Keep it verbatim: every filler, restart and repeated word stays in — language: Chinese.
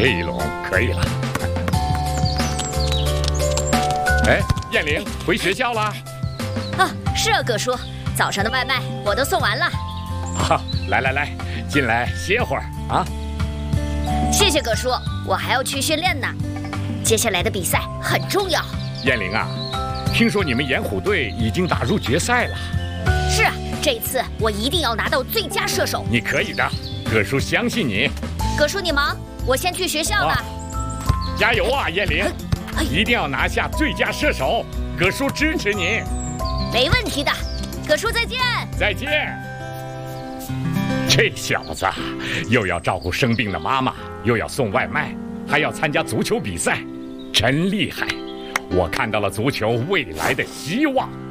一笼可以了。哎，燕玲回学校啦？ 啊，是啊，葛叔，早上的外卖我都送完了。 啊，来来来，进来歇会儿啊。 谢谢葛叔，我还要去训练呢。接下来的比赛很重要。 燕玲啊，听说你们盐虎队已经打入决赛了。 是啊，这次我一定要拿到最佳射手。 你可以的，葛叔相信你。 葛叔你忙，我先去学校了。啊、 加油啊，燕玲！一定要拿下最佳射手，葛叔支持你。 没问题的，葛叔再见。 再见。这小子又要照顾生病的妈妈，又要送外卖，还要参加足球比赛，真厉害！我看到了足球未来的希望。